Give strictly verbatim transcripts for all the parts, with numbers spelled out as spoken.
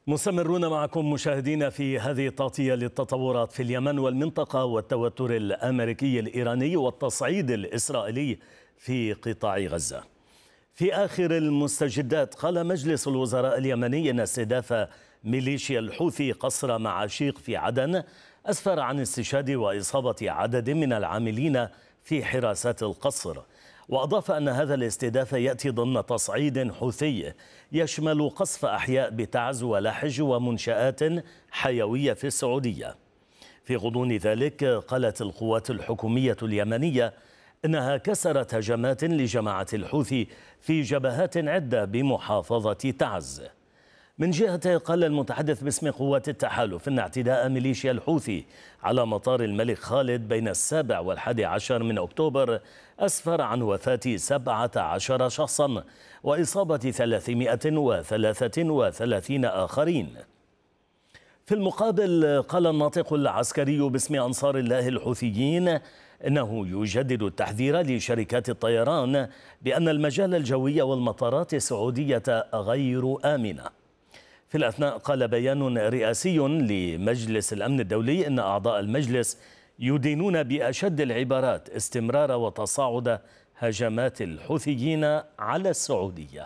مستمرون معكم مشاهدينا في هذه التغطية للتطورات في اليمن والمنطقة والتوتر الأمريكي الإيراني والتصعيد الإسرائيلي في قطاع غزة. في آخر المستجدات قال مجلس الوزراء اليمني أن استهداف ميليشيا الحوثي قصر معاشيق في عدن أسفر عن استشهاد وإصابة عدد من العاملين في حراسات القصر، وأضاف أن هذا الاستهداف يأتي ضمن تصعيد حوثي يشمل قصف أحياء بتعز ولحج ومنشآت حيوية في السعودية. في غضون ذلك قالت القوات الحكومية اليمنية إنها كسرت هجمات لجماعة الحوثي في جبهات عدة بمحافظة تعز. من جهته قال المتحدث باسم قوات التحالف إن اعتداء ميليشيا الحوثي على مطار الملك خالد بين السابع والحادي عشر من أكتوبر أسفر عن وفاة سبعة عشر شخصا وإصابة ثلاثمائة وثلاثة وثلاثين آخرين. في المقابل قال الناطق العسكري باسم أنصار الله الحوثيين إنه يجدد التحذير لشركات الطيران بأن المجال الجوي والمطارات السعودية غير آمنة. في الأثناء قال بيان رئاسي لمجلس الأمن الدولي إن أعضاء المجلس يدينون بأشد العبارات استمرار وتصاعد هجمات الحوثيين على السعودية.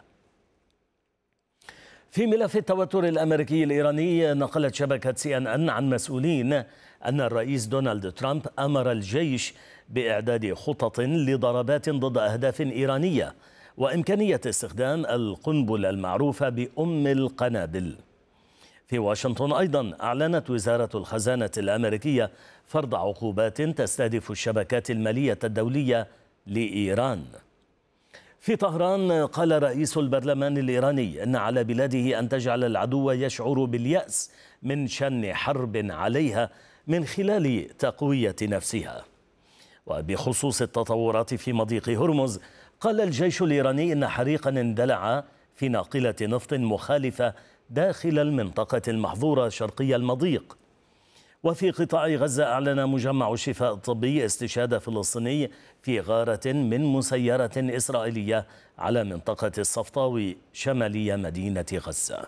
في ملف التوتر الأمريكي الإيراني نقلت شبكة سي إن إن عن مسؤولين أن الرئيس دونالد ترامب أمر الجيش بإعداد خطط لضربات ضد أهداف إيرانية وإمكانية استخدام القنبلة المعروفة بأم القنابل. في واشنطن أيضا أعلنت وزارة الخزانة الأمريكية فرض عقوبات تستهدف الشبكات المالية الدولية لإيران. في طهران قال رئيس البرلمان الإيراني أن على بلاده أن تجعل العدو يشعر باليأس من شن حرب عليها من خلال تقوية نفسها. وبخصوص التطورات في مضيق هرمز قال الجيش الإيراني إن حريقا اندلع في ناقلة نفط مخالفة داخل المنطقة المحظورة شرقي المضيق. وفي قطاع غزة أعلن مجمع الشفاء الطبي استشهاد فلسطيني في غارة من مسيرة إسرائيلية على منطقة الصفطاوي شمالية مدينة غزة.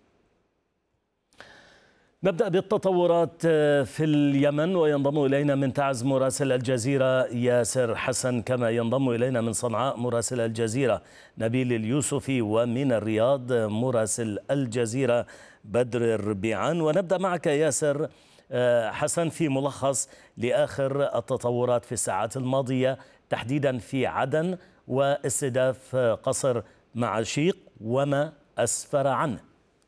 نبدأ بالتطورات في اليمن وينضم إلينا من تعز مراسل الجزيرة ياسر حسن، كما ينضم إلينا من صنعاء مراسل الجزيرة نبيل اليوسفي، ومن الرياض مراسل الجزيرة بدر الربيعان. ونبدأ معك ياسر حسن في ملخص لآخر التطورات في الساعات الماضية تحديدا في عدن واستهداف قصر معاشيق وما أسفر عنه.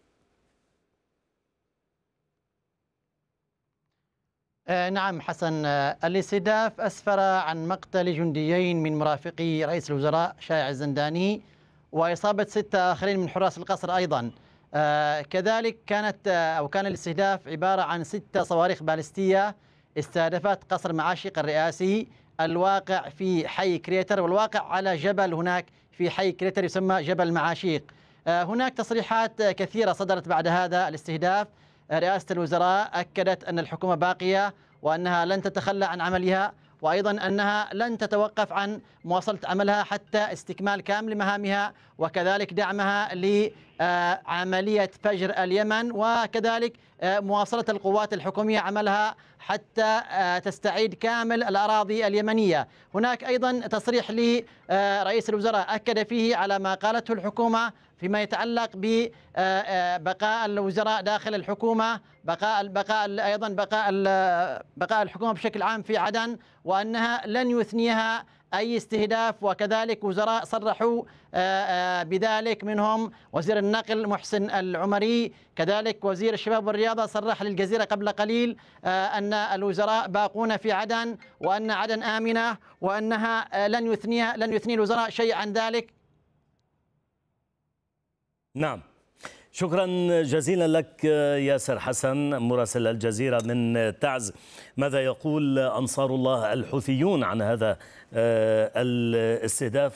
نعم حسن، الاستهداف أسفر عن مقتل جنديين من مرافقي رئيس الوزراء شائع الزنداني وإصابة ستة آخرين من حراس القصر أيضا. كذلك كانت أو كان الاستهداف عبارة عن ستة صواريخ باليستية استهدفت قصر معاشيق الرئاسي الواقع في حي كريتر، والواقع على جبل هناك في حي كريتر يسمى جبل معاشيق. هناك تصريحات كثيرة صدرت بعد هذا الاستهداف. رئاسة الوزراء أكدت أن الحكومة باقية وأنها لن تتخلى عن عملها، وأيضا أنها لن تتوقف عن مواصلة عملها حتى استكمال كامل مهامها وكذلك دعمها لعملية فجر اليمن، وكذلك مواصلة القوات الحكومية عملها حتى تستعيد كامل الأراضي اليمنية. هناك أيضا تصريح لرئيس الوزراء أكد فيه على ما قالته الحكومة فيما يتعلق ببقاء الوزراء داخل الحكومة، بقاء بقاء أيضا بقاء بقاء الحكومة بشكل عام في عدن، وأنها لن يثنيها أي استهداف. وكذلك وزراء صرحوا بذلك منهم وزير النقل محسن العمري، كذلك وزير الشباب والرياضة صرح للجزيرة قبل قليل أن الوزراء باقون في عدن وأن عدن آمنة وأنها لن يثنيها لن يثني الوزراء شيء عن ذلك. نعم، شكرا جزيلا لك ياسر حسن مراسل الجزيرة من تعز. ماذا يقول أنصار الله الحوثيون عن هذا الاستهداف